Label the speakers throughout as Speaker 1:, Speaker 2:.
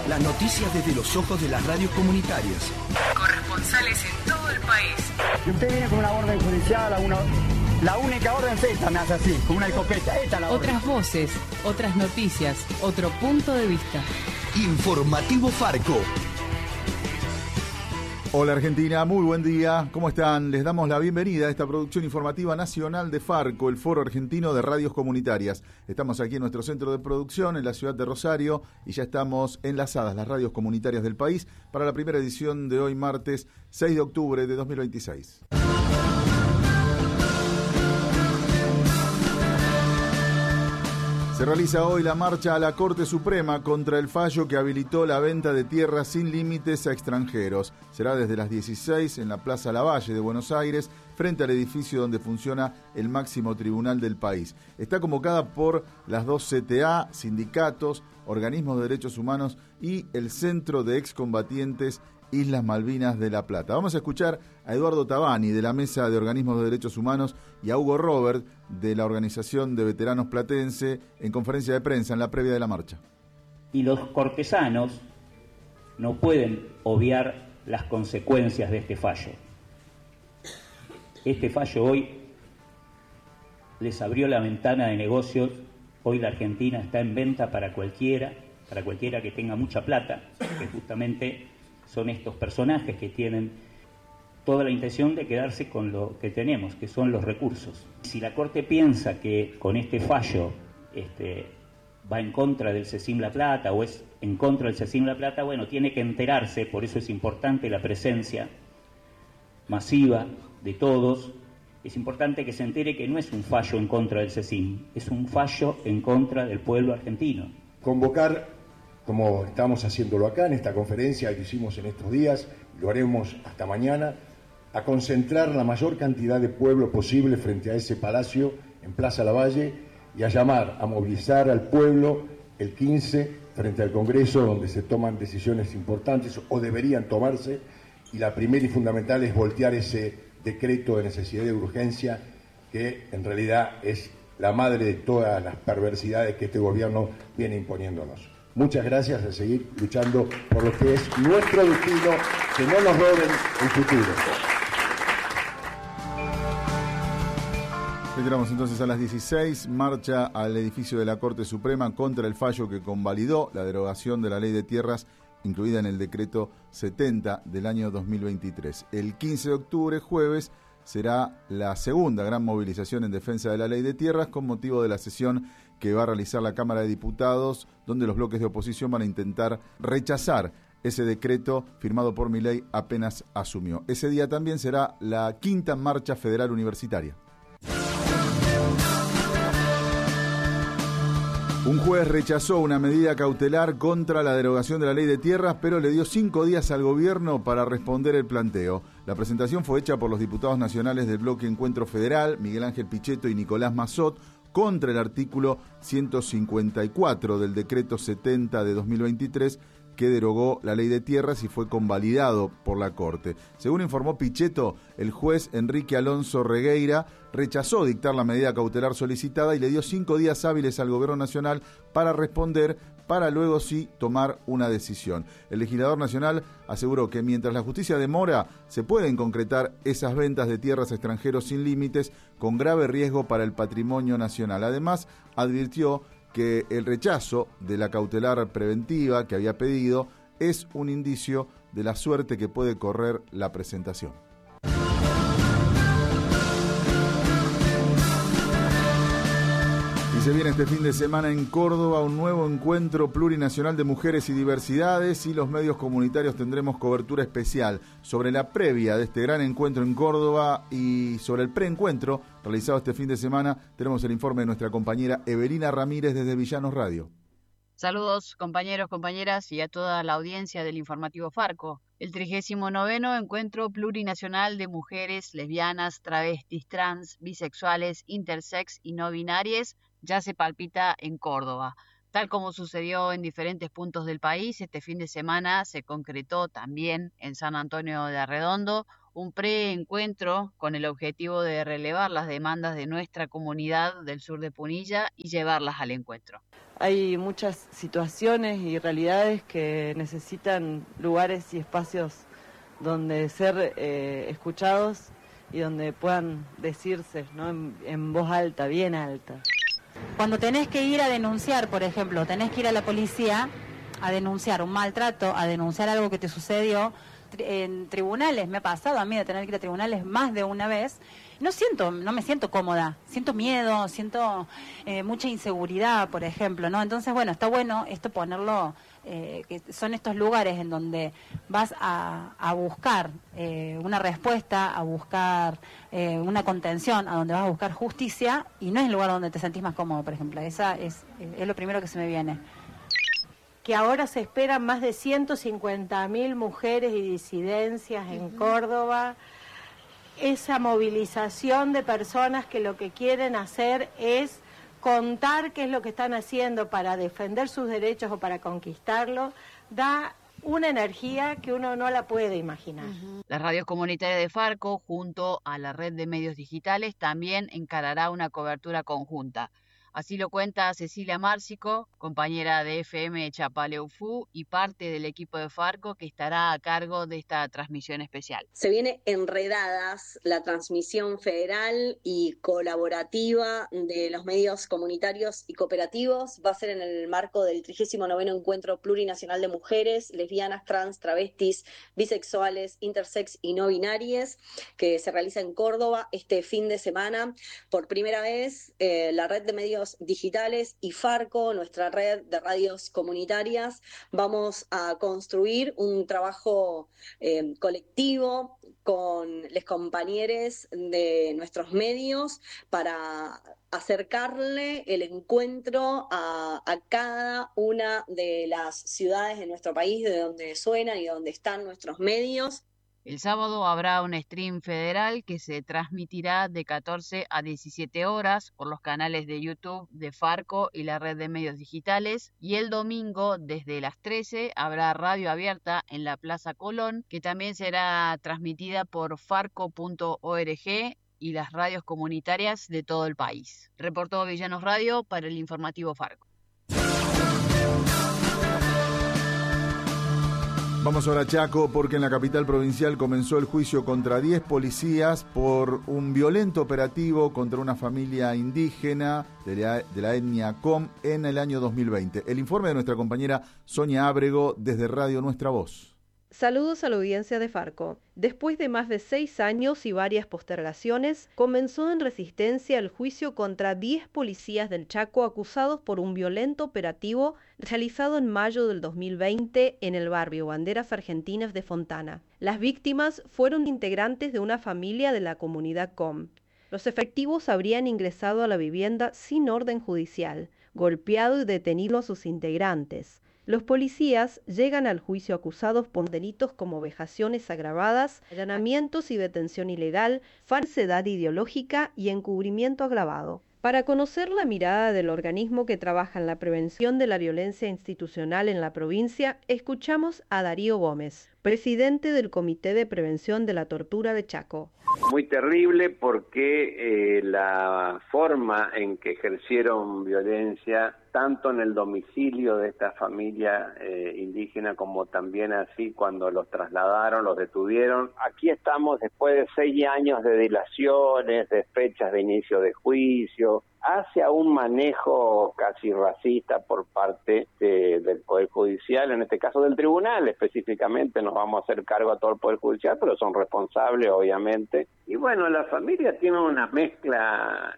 Speaker 1: Las noticias desde los ojos de las radios comunitarias.
Speaker 2: Corresponsales en todo el país.
Speaker 3: Si usted viene con una orden judicial, la única orden es esta, me hace así, con una escopeta. Esta es la orden.
Speaker 4: Otras voces, otras noticias, otro punto de vista.
Speaker 1: Informativo Farco.
Speaker 5: Hola Argentina, muy buen día, ¿cómo están? Les damos la bienvenida a esta producción informativa nacional de Farco, el Foro Argentino de Radios Comunitarias. Estamos aquí en nuestro centro de producción en la ciudad de Rosario y ya estamos enlazadas las radios comunitarias del país para la primera edición de hoy martes 6 de octubre de 2026. Se realiza hoy la marcha a la Corte Suprema contra el fallo que habilitó la venta de tierras sin límites a extranjeros. Será desde las 16 en la Plaza Lavalle de Buenos Aires, frente al edificio donde funciona el máximo tribunal del país. Está convocada por las dos CTA, sindicatos, organismos de derechos humanos y el Centro de Excombatientes Islas Malvinas de La Plata. Vamos a escuchar a Eduardo Tabani de la Mesa de Organismos de Derechos Humanos y a Hugo Robert de la Organización de Veteranos Platense en conferencia de prensa en la previa de la marcha.
Speaker 6: Y los cortesanos no pueden obviar las consecuencias de este fallo. Este fallo hoy les abrió la ventana de negocios. Hoy la Argentina está en venta para cualquiera que tenga mucha plata, que justamente son estos personajes que tienen toda la intención de quedarse con lo que tenemos, que son los recursos. Si la Corte piensa que con este fallo va en contra del CECIM La Plata o es en contra del CECIM La Plata, bueno, tiene que enterarse, por eso es importante la presencia masiva de todos. Es importante que se entere que no es un fallo en contra del CECIM, es un fallo en contra del pueblo argentino.
Speaker 7: Convocar, como estamos haciéndolo acá en esta conferencia que hicimos en estos días, lo haremos hasta mañana, a concentrar la mayor cantidad de pueblo posible frente a ese palacio en Plaza Lavalle y a llamar, a movilizar al pueblo el 15 frente al Congreso, donde se toman decisiones importantes o deberían tomarse, y la primera y fundamental es voltear ese decreto de necesidad y de urgencia que en realidad es la madre de todas las perversidades que este gobierno viene imponiéndonos. Muchas gracias, a seguir luchando por lo que es nuestro destino, que no nos roben el futuro.
Speaker 5: Entramos entonces a las 16, marcha al edificio de la Corte Suprema contra el fallo que convalidó la derogación de la ley de tierras incluida en el decreto 70 del año 2023. El 15 de octubre, jueves, será la segunda gran movilización en defensa de la ley de tierras con motivo de la sesión que va a realizar la Cámara de Diputados, donde los bloques de oposición van a intentar rechazar ese decreto firmado por Milei apenas asumió. Ese día también será la quinta marcha federal universitaria. Un juez rechazó una medida cautelar contra la derogación de la ley de tierras, pero le dio 5 días al gobierno para responder el planteo. La presentación fue hecha por los diputados nacionales del bloque Encuentro Federal, Miguel Ángel Pichetto y Nicolás Massot, contra el artículo 154 del decreto 70 de 2023, que derogó la ley de tierras y fue convalidado por la Corte. Según informó Pichetto, el juez Enrique Alonso Regueira rechazó dictar la medida cautelar solicitada y le dio 5 días hábiles al Gobierno Nacional para responder, para luego sí tomar una decisión. El legislador nacional aseguró que mientras la justicia demora, se pueden concretar esas ventas de tierras a extranjeros sin límites, con grave riesgo para el patrimonio nacional. Además, advirtió que el rechazo de la cautelar preventiva que había pedido es un indicio de la suerte que puede correr la presentación. Y se viene este fin de semana en Córdoba un nuevo encuentro plurinacional de mujeres y diversidades, y los medios comunitarios tendremos cobertura especial sobre la previa de este gran encuentro en Córdoba y sobre el preencuentro realizado este fin de semana. Tenemos el informe de nuestra compañera Evelina Ramírez desde Villanos Radio.
Speaker 8: Saludos compañeros, compañeras y a toda la audiencia del informativo Farco. El 39º Encuentro Plurinacional de Mujeres, Lesbianas, Travestis, Trans, Bisexuales, Intersex y No Binarias ya se palpita en Córdoba. Tal como sucedió en diferentes puntos del país, este fin de semana se concretó también en San Antonio de Arredondo un preencuentro con el objetivo de relevar las demandas de nuestra comunidad del sur de Punilla y llevarlas al encuentro.
Speaker 9: Hay muchas situaciones y realidades que necesitan lugares y espacios donde ser escuchados y donde puedan decirse, ¿no? En voz alta, bien alta.
Speaker 10: Cuando tenés que ir a denunciar, por ejemplo, tenés que ir a la policía a denunciar un maltrato, a denunciar algo que te sucedió en tribunales, me ha pasado a mí de tener que ir a tribunales más de una vez, no me siento cómoda, siento miedo, siento mucha inseguridad, por ejemplo, ¿no? Entonces, bueno, está bueno esto ponerlo, que son estos lugares en donde vas a buscar una respuesta, a buscar una contención, a donde vas a buscar justicia, y no es el lugar donde te sentís más cómodo, por ejemplo. Esa es lo primero que se me viene.
Speaker 11: Que ahora se esperan más de 150.000 mujeres y disidencias en Córdoba. Esa movilización de personas que lo que quieren hacer es contar qué es lo que están haciendo para defender sus derechos o para conquistarlos, da una energía que uno no la puede imaginar.
Speaker 8: Las radios comunitarias de Farco, junto a la red de medios digitales, también encarará una cobertura conjunta. Así lo cuenta Cecilia Márcico, compañera de FM Chapaleufú y parte del equipo de Farco que estará a cargo de esta transmisión especial.
Speaker 12: Se viene Enredadas, la transmisión federal y colaborativa de los medios comunitarios y cooperativos. Va a ser en el marco del 39º Encuentro Plurinacional de Mujeres, Lesbianas, Trans, Travestis, Bisexuales, Intersex y No Binarias, que se realiza en Córdoba este fin de semana. Por primera vez, la red de medios digitales y Farco, nuestra red de radios comunitarias, vamos a construir un trabajo colectivo con los compañeros de nuestros medios para acercarle el encuentro a cada una de las ciudades de nuestro país, de donde suenan y donde están nuestros medios.
Speaker 8: El sábado habrá un stream federal que se transmitirá de 14 a 17 horas por los canales de YouTube de Farco y la red de medios digitales, y el domingo desde las 13 habrá radio abierta en la Plaza Colón, que también será transmitida por farco.org y las radios comunitarias de todo el país. Reportó Villanos Radio para el informativo Farco.
Speaker 5: Vamos ahora a Chaco, porque en la capital provincial comenzó el juicio contra 10 policías por un violento operativo contra una familia indígena de la etnia Com en el año 2020. El informe de nuestra compañera Sonia Ábrego desde Radio Nuestra Voz.
Speaker 13: Saludos a la audiencia de Farco. Después de más de 6 años y varias postergaciones, comenzó en Resistencia el juicio contra 10 policías del Chaco acusados por un violento operativo realizado en mayo del 2020 en el barrio Banderas Argentinas de Fontana. Las víctimas fueron integrantes de una familia de la comunidad Com. Los efectivos habrían ingresado a la vivienda sin orden judicial, golpeado y detenido a sus integrantes. Los policías llegan al juicio acusados por delitos como vejaciones agravadas, allanamientos y detención ilegal, falsedad ideológica y encubrimiento agravado. Para conocer la mirada del organismo que trabaja en la prevención de la violencia institucional en la provincia, escuchamos a Darío Gómez, presidente del Comité de Prevención de la Tortura de Chaco.
Speaker 14: Muy terrible porque la forma en que ejercieron violencia, tanto en el domicilio de esta familia indígena como también así cuando los trasladaron, los detuvieron. Aquí estamos después de 6 años de dilaciones, de fechas de inicio de juicio, hacia un manejo casi racista por parte del Poder Judicial, en este caso del Tribunal específicamente. Nos vamos a hacer cargo a todo el Poder Judicial, pero son responsables obviamente. Y bueno, la familia tiene una mezcla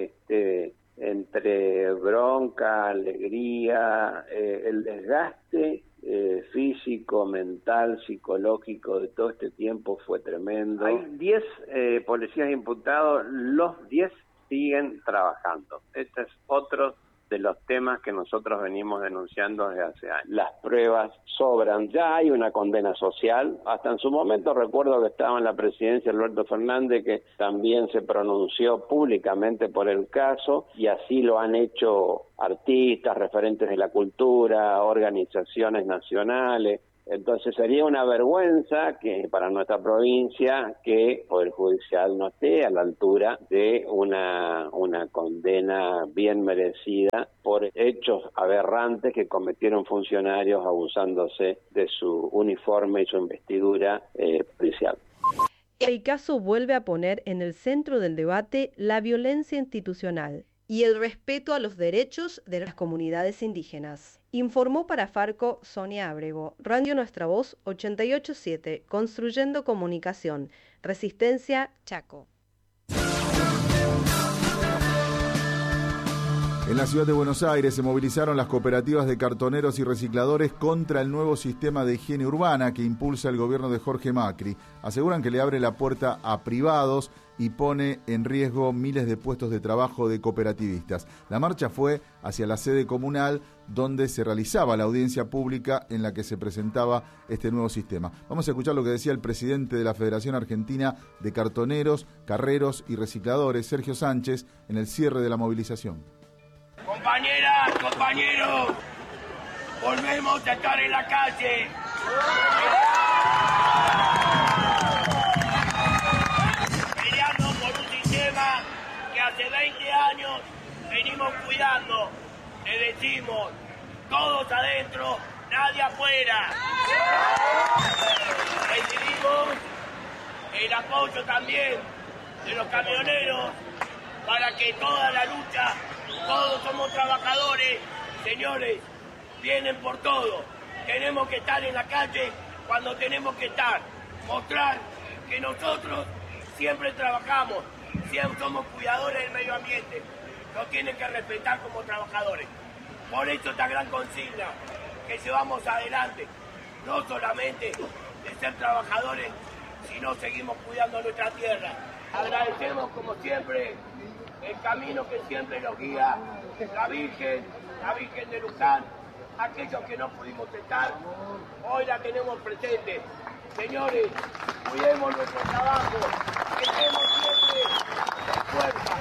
Speaker 14: entre bronca, alegría, el desgaste físico, mental, psicológico de todo este tiempo fue tremendo. Hay 10 policías imputados, los 10 siguen trabajando. Este es otro de los temas que nosotros venimos denunciando desde hace años. Las pruebas sobran, ya hay una condena social. Hasta en su momento recuerdo que estaba en la presidencia Alberto Fernández, que también se pronunció públicamente por el caso, y así lo han hecho artistas, referentes de la cultura, organizaciones nacionales. Entonces sería una vergüenza que para nuestra provincia que el Poder Judicial no esté a la altura de una condena bien merecida por hechos aberrantes que cometieron funcionarios abusándose de su uniforme y su investidura policial.
Speaker 13: El caso vuelve a poner en el centro del debate la violencia institucional y el respeto a los derechos de las comunidades indígenas. Informó para Farco Sonia Ábrego, Radio Nuestra Voz 88.7, Construyendo Comunicación, Resistencia, Chaco.
Speaker 5: En la ciudad de Buenos Aires se movilizaron las cooperativas de cartoneros y recicladores contra el nuevo sistema de higiene urbana que impulsa el gobierno de Jorge Macri. Aseguran que le abre la puerta a privados y pone en riesgo miles de puestos de trabajo de cooperativistas. La marcha fue hacia la sede comunal donde se realizaba la audiencia pública en la que se presentaba este nuevo sistema. Vamos a escuchar lo que decía el presidente de la Federación Argentina de Cartoneros, Carreros y Recicladores, Sergio Sánchez, en el cierre de la movilización.
Speaker 15: Compañeras, compañeros, volvemos a estar en la calle. Peleando por un sistema que hace 20 años venimos cuidando. Le decimos, todos adentro, nadie afuera. Recibimos el apoyo también de los camioneros para que toda la lucha, todos somos trabajadores, señores, vienen por todo. Tenemos que estar en la calle cuando tenemos que estar, mostrar que nosotros siempre trabajamos, siempre somos cuidadores del medio ambiente, nos tienen que respetar como trabajadores. Por eso esta gran consigna, que llevamos adelante, no solamente de ser trabajadores, sino seguimos cuidando nuestra tierra. Agradecemos como siempre el camino que siempre nos guía la Virgen de Luján, aquellos que no pudimos estar, hoy la tenemos presente. Señores, cuidemos nuestro trabajo, que tenemos siempre fuerza.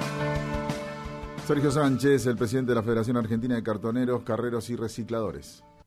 Speaker 5: Sergio Sánchez, el presidente de la Federación Argentina de Cartoneros, Carreros y Recicladores.